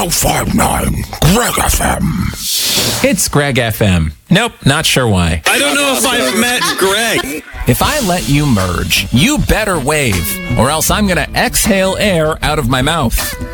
1059 Greg FM. It's Greg FM. Nope, not sure why. I don't know if I've met Greg. If I let you merge, you better wave, or else I'm going to exhale air out of my mouth.